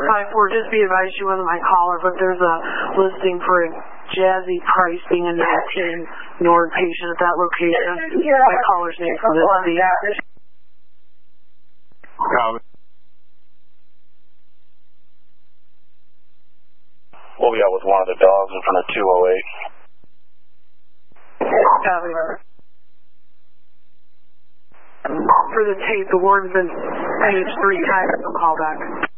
5-4, just be advised she wasn't my caller, but there's a listing for a Jazzy Price being a 19 Nord patient at that location. My caller's name for this seat. What we got with one of the dogs in front of 208? For the tape, the ward's been paged 3 times. I'll call back.